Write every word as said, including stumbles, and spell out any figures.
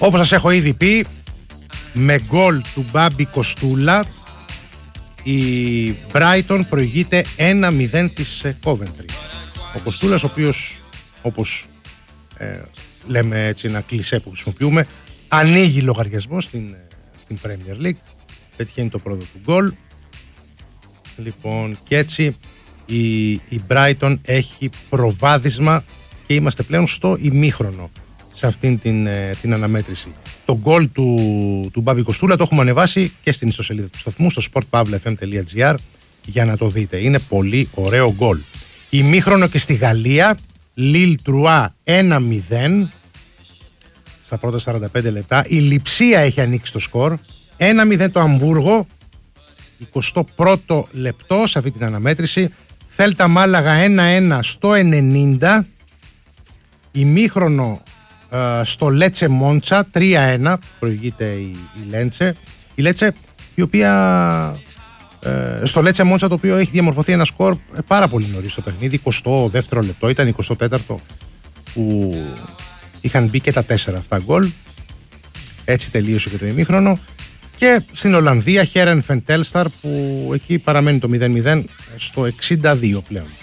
Όπως σας έχω ήδη πει, με γκολ του Μπάμπη Κοστούλα η Brighton προηγείται ένα μηδέν της Coventry. Ο Κοστούλας, ο οποίος, όπως ε, λέμε έτσι ένα κλισέ που χρησιμοποιούμε, ανοίγει λογαριασμό στην, στην Premier League, πετυχαίνει το πρώτο του γκολ. Λοιπόν, και έτσι η, η Brighton έχει προβάδισμα και είμαστε πλέον στο ημίχρονο σε αυτήν την, την αναμέτρηση. Το γκολ του, του Μπάμπη Κοστούλα το έχουμε ανεβάσει και στην ιστοσελίδα του σταθμού στο σπορτ παύλα εφ εμ τελεία τζι άρ για να το δείτε. Είναι πολύ ωραίο γκολ. Ημίχρονο και στη Γαλλία, Λιλ Τρουά ένα μηδέν στα πρώτα σαράντα πέντε λεπτά. Η Λειψία έχει ανοίξει το σκορ. ένα μηδέν το Αμβούργο, εικοστό πρώτο λεπτό σε αυτή την αναμέτρηση. Θέλτα Μάλαγα ένα ένα στο ενενήντα. Ημίχρονο ε, στο Λέτσε Μόντσα τρία ένα, προηγείται η, η Λέντσε. Η Λέτσε, η οποία ε, στο Λέτσε Μόντσα, το οποίο έχει διαμορφωθεί ένα σκορ ε, πάρα πολύ νωρίς στο παιχνίδι, εικοστό δεύτερο λεπτό, ήταν εικοστό τέταρτο που είχαν μπει και τα τέσσερα αυτά γκολ. Έτσι τελείωσε και το ημίχρονο. Και στην Ολλανδία, Χέρεν Φεντέλσταρ, που εκεί παραμένει το μηδέν μηδέν στο εξήντα δύο πλέον.